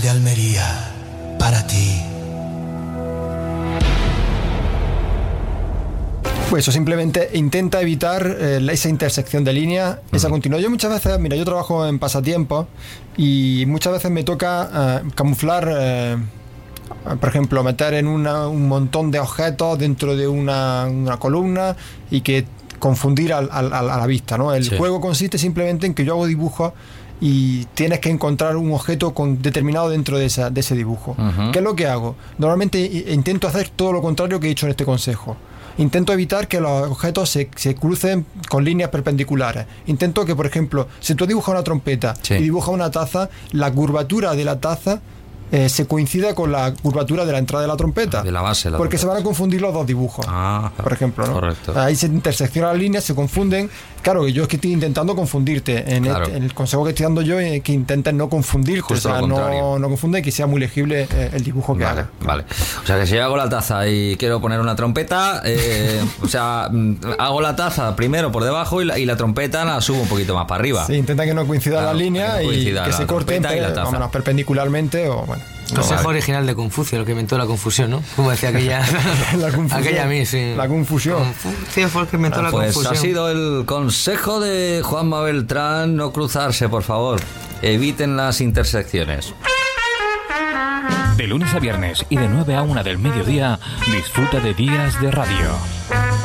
De Almería, para ti. Pues eso, simplemente intenta evitar esa intersección de líneas, esa continuidad. Yo muchas veces, mira, yo trabajo en pasatiempos y muchas veces me toca camuflar, por ejemplo, meter en un montón de objetos dentro de una columna y que confundir a la vista, ¿no? El juego consiste simplemente en que yo hago dibujos y tienes que encontrar un objeto determinado dentro de ese dibujo. ¿Qué es lo que hago? Normalmente intento hacer todo lo contrario que he dicho en este consejo. Intento evitar que los objetos se crucen con líneas perpendiculares. Intento que, por ejemplo, si tú dibujas una trompeta y dibujas una taza, la curvatura de la taza se coincida con la curvatura de la entrada de la trompeta. De la base. Porque se van a confundir los dos dibujos. Por ejemplo, ¿no? Correcto. Ahí se interseccionan las líneas, se confunden. Claro, que yo es que estoy intentando confundirte. En el consejo que estoy dando yo es que intentes no confundirte. Justo, o sea, no confunde y que sea muy legible el dibujo que haga. Vale. O sea, que si yo hago la taza y quiero poner una trompeta, o sea, hago la taza primero por debajo y la trompeta la subo un poquito más para arriba. Sí, intenta que no coincidan las líneas y que se corten perpendicularmente o bueno. Consejo original de Confucio, el que inventó la confusión, ¿no? Como decía aquella aquella mí, sí. La confusión. Confucio fue el que inventó la confusión. Pues ha sido el consejo de Juanma Beltrán: no cruzarse, por favor. Eviten las intersecciones. De lunes a viernes y de 9 a 1 del mediodía, disfruta de Días de Radio.